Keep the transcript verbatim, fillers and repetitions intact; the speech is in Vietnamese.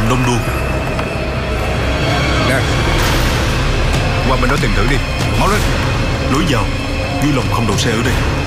đông đuôi. Nè, qua bên đó tìm thử đi. Mau lên. Lối vào, Duy Long không đậu xe ở đây.